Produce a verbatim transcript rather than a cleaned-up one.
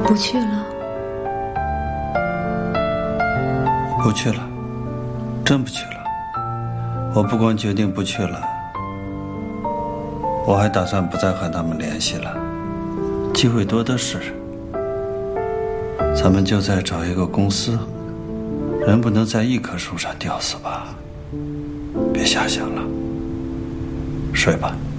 不去了？ 不去了，真不去了。我不光决定不去了，我还打算不再和他们联系了。机会多的是，咱们就再找一个公司，人不能在一棵树上吊死吧？别瞎想了，睡吧。